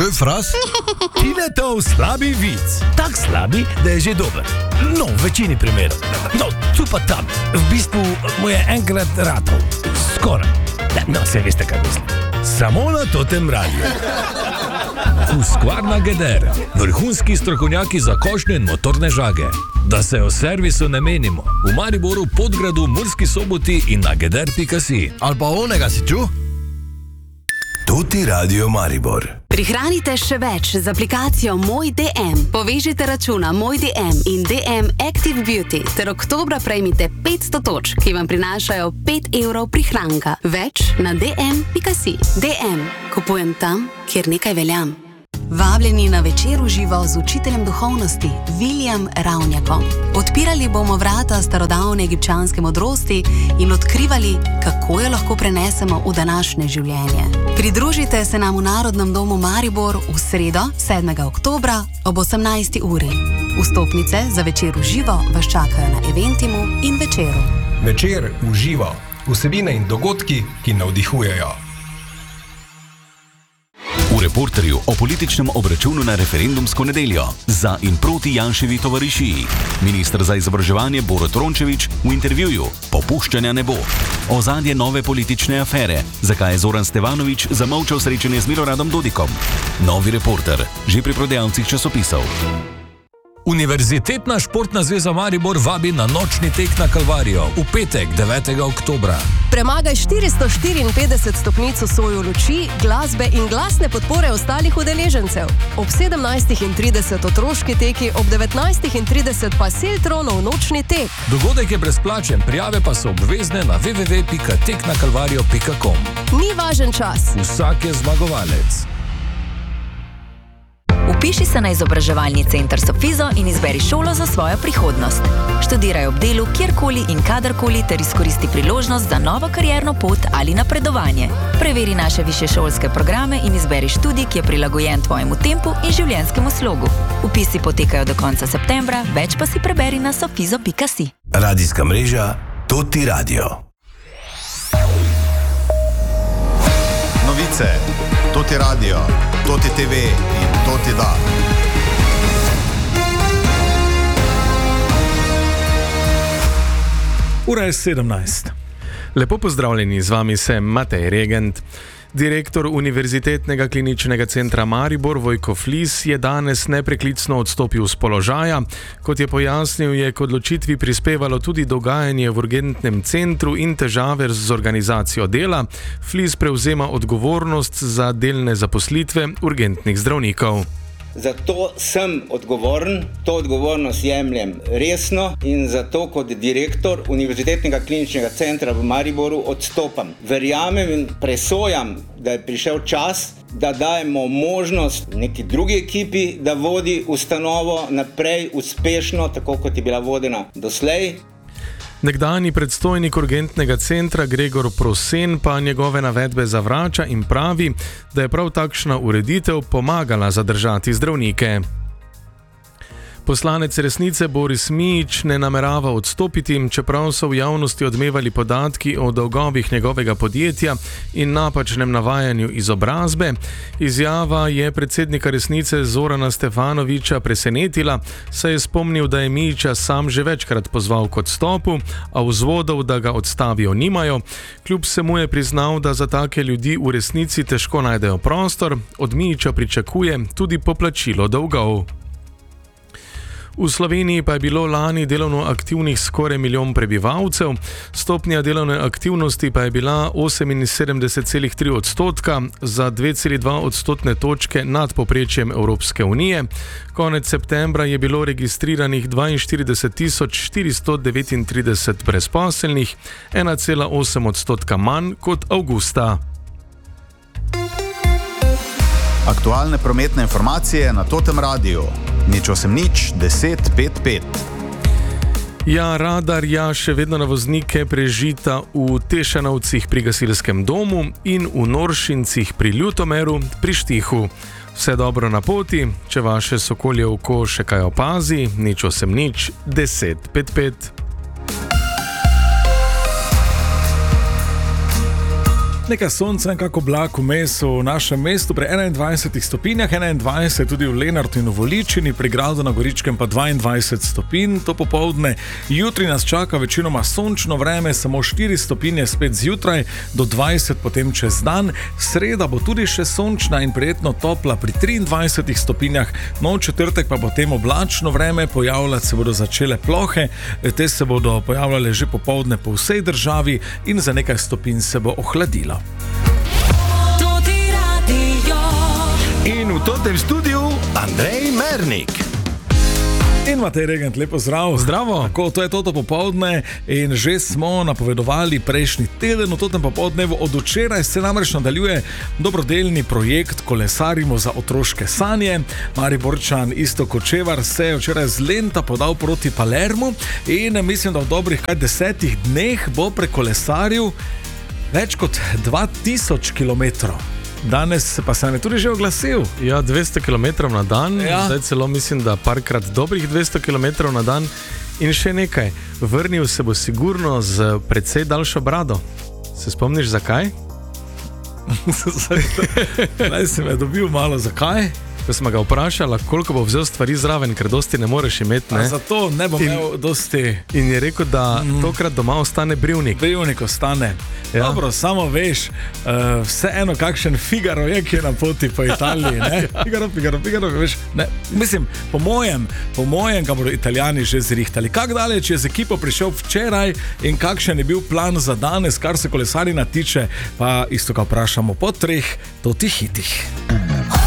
Že fras? Tiletov slabi vic. Tak slabi, da je že dober. No, v večini primerov. No, tu pa tam. V bistvu mu je enkrat ratov. Skoraj. No, se veste, kaj mislim. Samo na Totem radiju. Husqvarna Geder. Vrhunski strokovnjaki za košnje in motorne žage. Da se o servisu ne menimo. V Mariboru, Podgradu, Murski Soboti in na geder.si. Ali pa onega si ču? Toti Radio Maribor. Prihranite še več z aplikacijo Moj DM. Povežite računa Moj DM in DM Active Beauty ter oktobra prejmite 500 točk, ki vam prinašajo 5 evrov prihranka. Več na dm.si. DM. Kupujem tam, kjer nekaj veljam. Vabljeni na večer v živo z učiteljem duhovnosti William Ravnjakom. Odpirali bomo vrata starodavne egipčanske modrosti in odkrivali, kako jo lahko prenesemo v današnje življenje. Pridružite se nam v Narodnem domu Maribor v sredo, 7. oktobra ob 18. uri. Vstopnice za večer v živo vas čakajo na Eventimu in Večeru. Večer v živo. Vsebine in dogodki, ki navdihujejo. V Reporterju o političnem obračunu na referendumsko nedeljo. Za in proti Janševi tovarišiji. Minister za izobraževanje Borut Rončević v intervjuju. Popuščanja ne bo. Ozadje nove politične afere. Zakaj je Zoran Stevanović zamolčal srečanje z Miloradom Dodikom. Novi Reporter. Že pri prodajalcih časopisov. Univerzitetna športna zveza Maribor vabi na nočni tek na Kalvarijo v petek, 9. oktobra. Premagaj 454 stopnic v soju luči, glasbe in glasne podpore ostalih udeležencev. Ob 17:30 otroški teki, ob 19:30 pa Seltronov nočni tek. Dogodek je brezplačen, prijave pa so obvezne na www.teknakalvarijo.com. Ni važen čas. Vsak je zmagovalec. Vpiši se na izobraževalni center Sofizo in izberi šolo za svojo prihodnost. Študiraj ob delu kjerkoli in kadarkoli ter izkoristi priložnost za novo karierno pot ali napredovanje. Preveri naše višješolske programe in izberi študij, ki je prilagojen tvojemu tempu in življenjskemu slogu. Vpisi potekajo do konca septembra, več pa si preberi na sofizo.si. Radijska mreža Toti Radio. Novice, Toti Radio, Toti TV in Toti Da. Ura je 17. Lepo pozdravljeni, z vami sem Matej Regent. Direktor Univerzitetnega kliničnega centra Maribor Vojko Flis je danes nepreklicno odstopil z položaja. Kot je pojasnil, je k odločitvi prispevalo tudi dogajanje v urgentnem centru in težave z organizacijo dela. Flis prevzema odgovornost za delne zaposlitve urgentnih zdravnikov. Zato sem odgovoren, to odgovornost jemljem resno in zato kot direktor Univerzitetnega kliničnega centra v Mariboru odstopam. Verjamem in presojam, da je prišel čas, da dajemo možnost neki drugi ekipi, da vodi ustanovo naprej uspešno, tako kot je bila vodena doslej. Nekdanji predstojnik urgentnega centra Gregor Prosen pa njegove navedbe zavrača in pravi, da je prav takšna ureditev pomagala zadržati zdravnike. Poslanec Resnice Boris Mijić ne namerava odstopiti, čeprav so v javnosti odmevali podatki o dolgovih njegovega podjetja in napačnem navajanju izobrazbe. Izjava je predsednika Resnice Zorana Stefanovića presenetila, saj je spomnil, da je Mijića sam že večkrat pozval k odstopu, a vzvodov, da ga odstavijo, nimajo. Kljub vsemu je priznal, da za take ljudi v resnici težko najdejo prostor, od Mijića pričakuje tudi poplačilo dolgov. V Sloveniji pa je bilo lani delovno aktivnih skoraj 1 milijon prebivalcev, stopnja delovne aktivnosti pa je bila 78,3%, za 2,2 odstotne točke nad povprečjem Evropske unije. Konec septembra je bilo registriranih 42.439 brezposelnih, 1,8% manj kot avgusta. Aktualne prometne informacije na Totem radiju. 080 10 55. Ja, radarja še vedno na voznike prežita v Tešanovcih pri gasilskem domu in v Noršincih pri Ljutomeru pri Štihu. Vse dobro na poti, če vaše sokolje oko še kaj opazi, 080 10 55. Nekaj sonca in kako oblak vmes v našem mestu pri 21 stopinjah, 21 tudi v Lenartu in v Voličini, pri Gradu na Goričkem pa 22 stopinj, to popoldne. Jutri nas čaka večinoma sončno vreme, samo 4 stopinje spet zjutraj, do 20 potem čez dan. Sreda bo tudi še sončna in prijetno topla pri 23 stopinjah, no v četrtek pa potem oblačno vreme, pojavljati se bodo začele plohe, te se bodo pojavljale že popoldne po vsej državi in za nekaj stopinj se bo ohladilo. In v tem studiu Andrej Mernik. In Matej Regent, lepo zdrav. Zdravo. Tako, to je toto popoldne in že smo napovedovali prejšnji teden, v totem popoldnevu od včeraj se namreč nadaljuje dobrodelni projekt Kolesarimo za otroške sanje. Mariborčan Iztok Kočevar se je včeraj z Lenta podal proti Palermu in mislim, da v dobrih 10 dneh bo prekolesaril več kot 2000 kilometrov. Danes pa se nam je tudi že oglasil. Ja, 200 km na dan, ja. Zdaj celo mislim, da parkrat dobrih 200 km na dan. In še nekaj, vrnil se bo sigurno z precej daljšo brado. Se spomniš zakaj? Zdaj si me dobil malo zakaj? Ko smo ga vprašali, koliko bo vzel stvari zraven, ker dosti ne moreš imeti. Ne? Zato ne bom imel dosti. In je rekel, da tokrat doma ostane brivnik. Brivnik ostane. Ja. Dobro, samo veš, vseeno kakšen Figaro je, ki je na poti po Italiji. Ne? Figaro, veš. Ne? Mislim, po mojem ga bodo Italijani že zrihtali. Kako daleč je z ekipo prišel včeraj in kakšen je bil plan za danes, kar se kolesarjenja tiče, pa isto ga vprašamo po 3 hitih.